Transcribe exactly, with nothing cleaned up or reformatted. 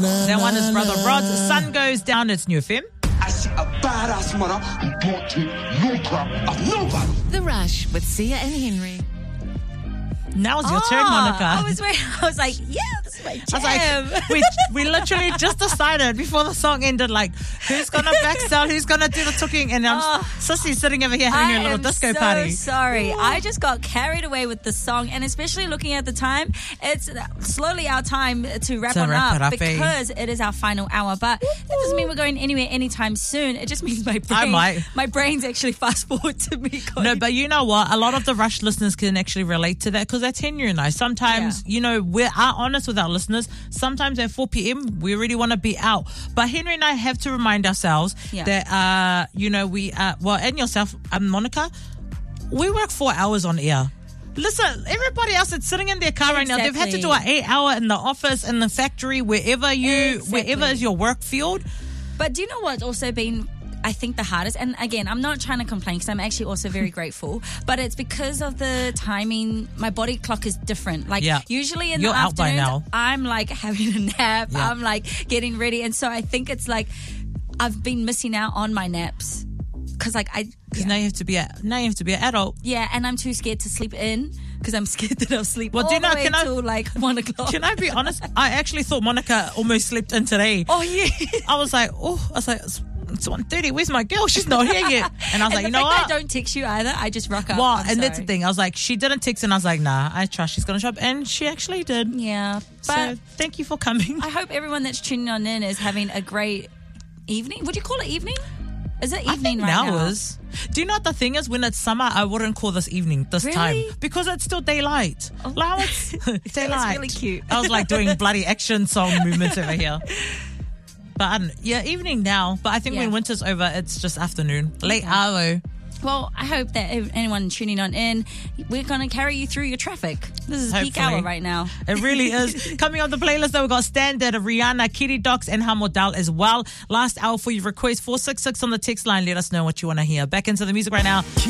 That one is Brother Rod's Sun Goes Down. It's New F M. I see a badass mother who don't take no crap of nobody. The Rush with Sia and Henry. Now it's your oh, turn, Monica. I was waiting. I was like, yeah, this is my jam. I was like, we, we literally just decided before the song ended, like, who's going to backsell, who's going to do the talking, and I'm Oh. Sissy sitting over here having I a little am disco so party. sorry. I just got carried away with the song, and especially looking at the time, it's slowly our time to wrap To on wrap up, it up, eh? because it is our final hour. But that doesn't mean we're going anywhere anytime soon. It just means my brain, I might. my brain's actually fast forward to me going. No, but you know what? A lot of the Rush listeners can actually relate to that because that's Henry and I. Sometimes, Yeah. you know, we are honest with our listeners. Sometimes at four p.m., we really want to be out. But Henry and I have to remind ourselves Yeah. that, uh, you know, we, uh, well, and yourself, um, Monica, we work four hours on air. Listen, everybody else that's sitting in their car right now, they've had to do an Exactly. eight hour in the office, in the factory, wherever you, Exactly. wherever is your work field. But do you know what's also been, I think, the hardest? And again, I'm not trying to complain because I'm actually also very grateful. But it's because of the timing. My body clock is different. Like Yeah. usually in You're the out by afternoons, now. I'm like having a nap. Yeah. I'm like getting ready. And so I think it's like I've been missing out on my naps. Because like I, Because yeah. now you have to be a, now you have to be an adult. yeah, and I'm too scared to sleep in because I'm scared that I'll sleep Well, all do you the know, way can I- till like one o'clock. Can I be honest? I actually thought Monica almost slept in today. Oh yeah. I was like, oh, I was like, it's, it's one thirty. Where's my girl? She's not here yet. And I was And like, the you know fact that what? I don't text you either. I just rock up. Well, I'm and that's the sorry. thing. I was like, she didn't text, and I was like, nah, I trust she's gonna show up, and she actually did. Yeah, So but thank you for coming. I hope everyone that's tuning on in is having a great evening. Would you call it evening? Is it I evening think right now now? is. Do you know what the thing is? When it's summer, I wouldn't call this evening this Really? time because it's still daylight. Oh. Like, it's daylight. really cute. I was like doing bloody action song movements over here. But I don't, yeah, evening now. But I think Yeah. when winter's over, it's just afternoon, late hour. Well, I hope that if anyone tuning on in, we're going to carry you through your traffic. This is peak Hopefully. hour right now. It really is. Coming on the playlist, though, we've got Standard, Rihanna, Kitty Docs, and Hamodal as well. Last hour for your request, four six six on the text line. Let us know what you want to hear. Back into the music right now.